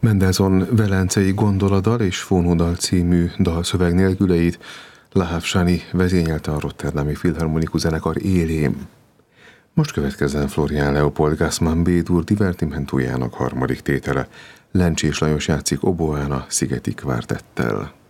Mendelssohn velencei gondoladal és Fónódal című dalszöveg nélküleit Lahav Shani vezényelte a Rotterdami Filharmonikus Zenekar élén. Most következzen Florian Leopold Gassmann B-dur divertimentójának harmadik tétele. Lencsés Lajos játszik oboán a Szigeti Kvártettel.